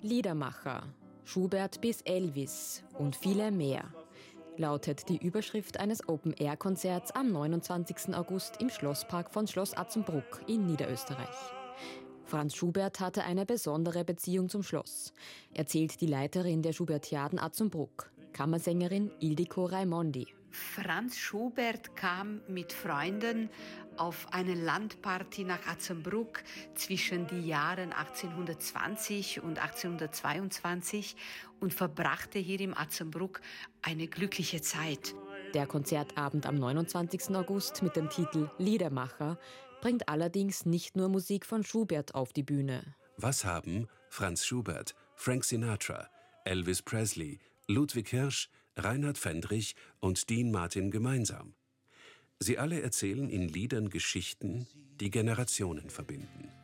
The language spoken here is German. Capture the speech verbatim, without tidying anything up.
Liedermacher, Schubert bis Elvis und viele mehr, lautet die Überschrift eines Open-Air-Konzerts am neunundzwanzigsten August im Schlosspark von Schloss Atzenbruck in Niederösterreich. Franz Schubert hatte eine besondere Beziehung zum Schloss, erzählt die Leiterin der Schubertiaden Atzenbruck, Kammersängerin Ildiko Raimondi. Franz Schubert kam mit Freunden auf eine Landparty nach Atzenbruck zwischen die Jahren achtzehnhundertzwanzig und achtzehnhundertzweiundzwanzig und verbrachte hier im Atzenbruck eine glückliche Zeit. Der Konzertabend am neunundzwanzigsten August mit dem Titel Liedermacher bringt allerdings nicht nur Musik von Schubert auf die Bühne. Was haben Franz Schubert, Frank Sinatra, Elvis Presley, Ludwig Hirsch, Reinhard Fendrich und Dean Martin gemeinsam? Sie alle erzählen in Liedern Geschichten, die Generationen verbinden.